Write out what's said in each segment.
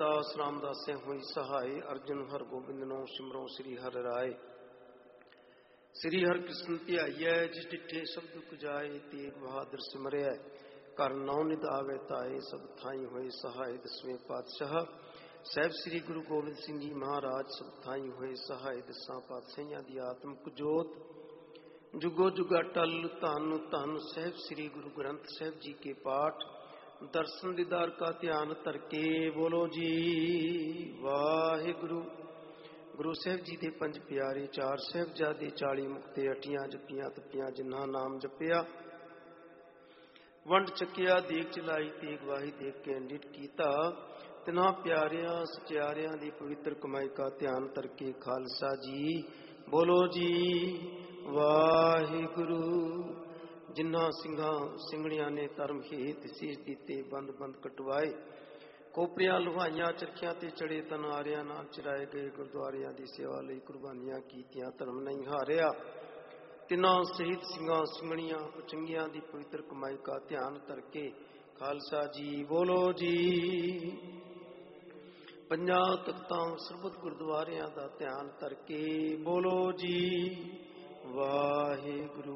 दास रामदास से हुई सहाय अर्जुन हर गोबिंद नो सिमरो श्री हर राय। श्री हर कृष्ण ध्याइयै जिस डिठे सब दुख जाए तेग बहादुर सिमरिया कर नौ निध आवे ताए सब थाई हुए सहाय। दसवें पातशाह साहिब श्री गुरु गोबिंद सिंह जी महाराज सब थाई हुए सहाय। दसा पातशाहियां दी आत्मक जोत जुगो जुगा टल धन धन साहिब श्री गुरु ग्रंथ साहिब जी के पाठ दर्शन दीदार का ध्यान तरके बोलो जी वाहिगुरु। गुरु साहिब जी दे पंज प्यारे चार साहिबजादे 40 मुक्ते 8 जपियां तपियां जिन्हां नाम जपिया वंड चकिया देख चलाई तेग वाही देख के अंडित कीता तिन्हां प्यारियां सचियारियां दी पवित्र कमाई का ध्यान तरके खालसा जी बोलो जी वाहिगुरु। जिन्हां सिंघां सिंगड़ियां ने धर्म हेत सीस दीते बंद बंद कटवाए कोपरियां लुहाइयां चरखियां ते चढ़े तन आरियां नाल चराए गए गुरुद्वारियां दी सेवा लई कुर्बानियां कीतियां धर्म नहीं हारिया। तिन्हां शहीद सिंघां सिंगड़ियां चंगियां दी पवित्र कमाई का ध्यान तरके खालसा जी बोलो जी। पंजां तख्तां सरबत गुरुद्वारियां दा ध्यान तरके बोलो जी वाहिगुरु।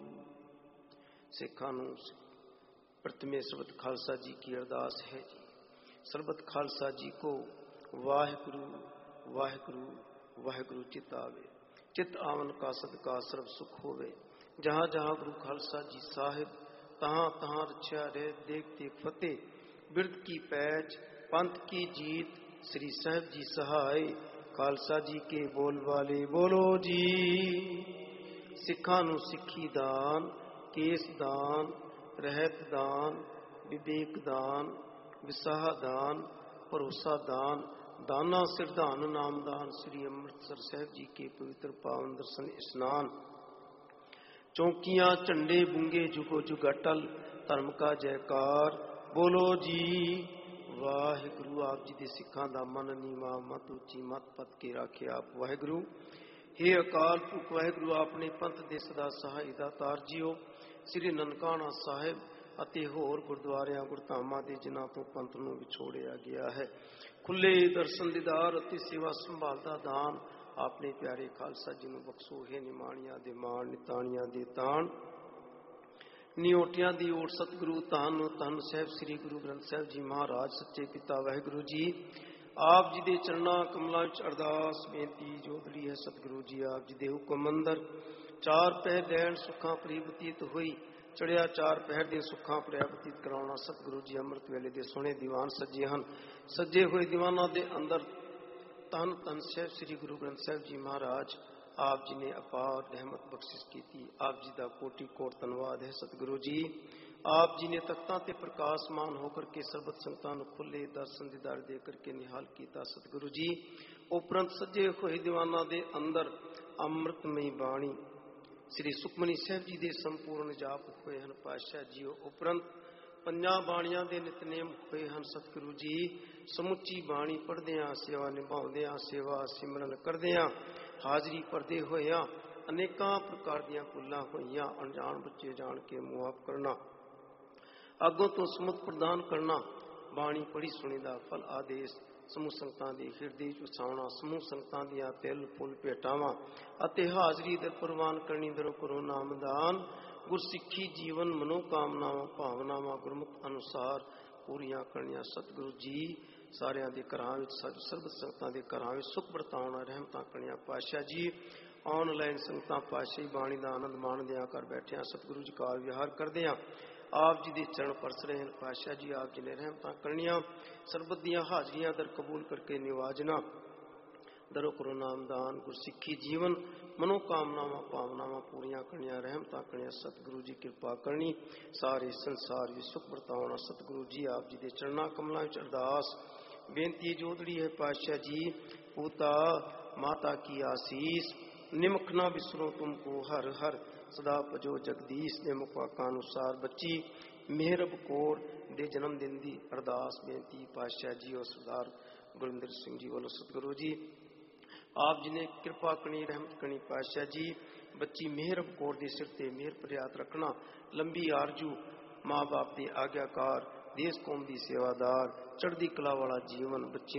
सिखां नूं प्रथमे सरबत खालसा जी की अरदास है जी। सरबत खालसा जी को वाहिगुरु वाहिगुरु वाहिगुरु चित आवे। चित आवन का सदका सर्व सुख होवे। जहाँ जहाँ गुरु खालसा जी साहिब तहाँ तहाँ रक्षा रहे देख देख फतेह बिरद की पैच पंथ की जीत श्री साहिब जी सहाय। खालसा जी के बोल वाले बोलो जी। सिखां नूं सिक्खी दान केस दान रहत दान विवेक दान विसाह दान भरोसा दान दाना सिरधान नाम दान श्री अमृतसर साहिब जी के पवित्र पावन दर्शन स्नान चौकियां झंडे बुंगे जुगो जुग अटल धर्म का जयकार बोलो जी वाहिगुरु। आप जी दे सिखां दा मन नीवा मत उची मत पत के राखे आप वाहिगुरु। हे अकाल पुरख वाहिगुरु अपने पंथ दे सदा सहाय दातार जीओ। श्री ननकाना साहिब ਅਤੇ ਹੋਰ ਗੁਰਦੁਆਰਿਆਂ ਗੁਰਧਾਮਾਂ ਦੇ ਜਿਨ੍ਹਾਂ ਤੋਂ ਪੰਥ ਨੂੰ ਵਿਛੋੜਿਆ ਗਿਆ ਹੈ ਖੁੱਲੇ ਦਰਸ਼ਨ ਦੀਦਾਰ ਅਤੇ ਸੇਵਾ ਸੰਭਾਲ ਦਾ ਦਾਨ ਆਪਣੇ ਪਿਆਰੇ ਖਾਲਸਾ ਜੀ ਨੂੰ ਬਖਸ਼ੋ। ਹੈ ਨਿਮਾਣੀਆਂ ਦੇ ਮਾਣ ਨਿਤਾਣੀਆਂ ਦੇ ਤਾਣ ਨਿਓਟਿਆਂ ਦੀ ਓਟ ਸਤਿਗੁਰੂ ਧੰਨ ਧੰਨ ਸਾਹਿਬ ਸ੍ਰੀ ਗੁਰੂ ਗ੍ਰੰਥ ਸਾਹਿਬ ਜੀ ਮਹਾਰਾਜ ਸੱਚੇ ਪਿਤਾ ਵਾਹਿਗੁਰੂ ਜੀ। ਆਪ ਜੀ ਦੇ ਚਰਨਾਂ ਕਮਲਾਂ ਵਿੱਚ ਅਰਦਾਸ ਬੇਨਤੀ ਜੋਦੜੀ ਹੈ ਸਤਿਗੁਰੂ ਜੀ। ਆਪ ਜੀ ਦੇ ਹੁਕਮ ਅੰਦਰ ਚਾਰ ਪਹਿਰ ਰਹਿਣ ਸੁੱਖਾਂ ਭਰੀ ਬਤੀਤ ਹੋਈ ਚੜਿਆ ਚਾਰ ਪਹਿਰ ਦੇ ਸੁੱਖਾਂ ਭਰਿਆ ਬਤੀਤ ਕਰਾਉਣਾ ਸਤਿਗੁਰੂ ਜੀ। ਅੰਮ੍ਰਿਤ ਵੇਲੇ ਦੇ ਸੋਹਣੇ ਦੀਵਾਨ ਸੱਜੇ ਹਨ। ਸੱਜੇ ਹੋਏ ਦੀਵਾਨਾਂ ਦੇ ਅੰਦਰ ਧੰਨ ਧੰਨ ਸਾਹਿਬ ਸ੍ਰੀ ਗੁਰੂ ਗ੍ਰੰਥ ਸਾਹਿਬ ਜੀ ਮਹਾਰਾਜ ਆਪ ਜੀ ਨੇ ਅਪਾਰ ਰਹਿਮਤ ਬਖਸ਼ਿਸ਼ ਕੀਤੀ। ਆਪ ਜੀ ਦਾ ਕੋਟि ਕੋਟ ਧੰਨਵਾਦ ਹੈ ਸਤਿਗੁਰੂ ਜੀ। ਆਪ ਜੀ ਨੇ ਤਖਤਾਂ ਤੇ ਪ੍ਰਕਾਸ਼ਮਾਨ ਹੋकर के ਸਰਬਤ ਸੰਗਤਾਂ ਨੂੰ ਖੁੱਲੇ ਦਰਸ਼ਨ ਦੀਦਾਰ ਦੇ ਕਰਕੇ ਨਿਹਾਲ ਕੀਤਾ ਸਤਿਗੁਰੂ ਜੀ। ਉਪਰੰਤ ਸੱਜੇ ਹੋਏ ਦੀਵਾਨਾਂ ਦੇ ਅੰਦਰ ਅੰਮ੍ਰਿਤਮਈ ਬਾਣੀ श्री सुखमनी साहिब जी के संपूर्ण जाप हुए हैं पातशाह जी। उपरंत पंजां बाणियां दे नितनेम हुए हैं सतगुरु जी। समुची बाणी पढ़दियां सेवा निभाउंदियां सेवा सिमरन करदियां हाजरी भरदे होइयां अनेकां प्रकार दीयां भुल्लां होइयां अनजान बच्चे जान के मुआफ करना अगों तो समुत प्रदान करना बाणी पढ़ी सुनी दा फल आदेश समूह संगतां दे हिरदे च वसाउणा समूह संगतां दीयां तिल फुल भेटावां ਅਤੇ ਹਾਜ਼ਰੀ ਦਰ ਪ੍ਰਵਾਨ ਕਰਨੀ ਦਰੋ ਕਰੋ ਨਾਮਦਾਨ ਗੁਰਸਿੱਖੀ ਜੀਵਨ ਮਨੋਕਾਮਨਾਵਾਂ ਭਾਵਨਾਵਾਂ ਗੁਰਮੁਖ ਅਨੁਸਾਰ ਪੂਰੀਆਂ ਕਰਨੀਆਂ ਸਤਿਗੁਰੂ ਜੀ। ਸਾਰਿਆਂ ਦੇ ਘਰਾਂ ਵਿੱਚ ਸਰਬਤ ਸੰਗਤਾਂ ਦੇ ਘਰਾਂ ਵਿੱਚ ਸੁਖ ਵਰਤਾਉਣਾ ਰਹਿਮਤਾਂ ਕਰਨੀਆਂ ਪਾਤਸ਼ਾਹ ਜੀ। ਆਨਲਾਈਨ ਸੰਗਤਾਂ ਪਾਤਸ਼ਾਹੀ ਬਾਣੀ ਦਾ ਆਨੰਦ ਮਾਣਦਿਆਂ ਕਰ ਬੈਠਿਆਂ ਸਤਿਗੁਰੂ ਜੀ ਕਾਲ ਵਿਹਾਰ ਕਰਦਿਆਂ ਆਪ ਜੀ ਦੇ ਚਰਨ ਪਰਸ ਰਹੇ ਹਨ ਪਾਤਸ਼ਾਹ ਜੀ। ਆਪ ਜੀ ਨੇ ਰਹਿਮਤਾਂ ਕਰਨੀਆਂ ਸਰਬਤ ਦੀਆਂ ਹਾਜ਼ਰੀਆਂ ਦਰ ਕਬੂਲ ਕਰਕੇ ਨਿਵਾਜਣਾ दरो करो नामदान गुरसिक्खी जीवन मनोकामनावां भावनावां पूरियां करनियां रहमतां करनियां सतगुरु जी कृपा करनी सारे संसार भी सुख वरताउणा सतगुरु जी। आप जी दे चरणां कमलां विच अरदास बेनती जोदड़ी है पातशाह जी। पूता माता की आसीस निमख ना बिसरो तुमको हर हर सदा भजो जगदीश दे मुख अनुसार बच्ची मेहरब कौर दे जन्मदिन की अरदास बेनती पातशाह जी और सरदार गुरविंदर सिंह जी वालों सतगुरु जी। आप जी ने कृपा करनी रहमत करनी पातशाह जी। बच्ची मेहरब कौर के सिर ते मेहर पर हाथ रखना लंबी आरजू माँ बाप के आग्याकार ਦੇਸ਼ ਕੌਮ ਦੀ ਸੇਵਾਦਾਰ, ਚੜ੍ਹਦੀ ਕਲਾ ਵਾਲਾ ਜੀਵਨ, ਬੱਚੇ